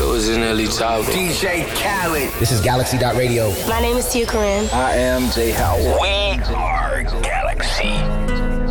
Originally Chopper. DJ Khaled. This is Galaxy.Radio. My name is Tia Corinne. I am Jay Howard. We are